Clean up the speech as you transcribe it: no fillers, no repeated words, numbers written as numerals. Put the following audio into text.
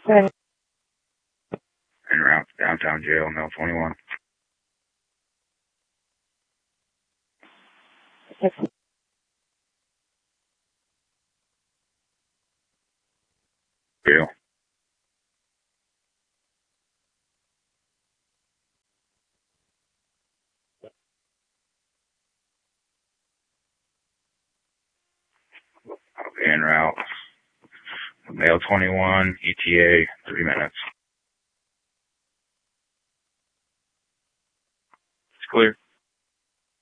Right. En route to downtown jail, male 21. Yes. Jail. Okay, en route. Male 21, ETA, 3 minutes. It's clear.